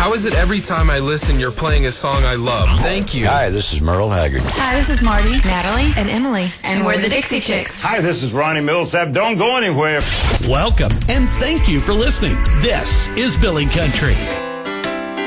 How is it every time I listen, you're playing a song I love? Thank you. Hi, this is Merle Haggard. Hi, this is Marty, Natalie, and Emily. And we're the Dixie Chicks. Hi, this is Ronnie Millsap. Don't go anywhere. Welcome, and thank you for listening. This is Billy Country.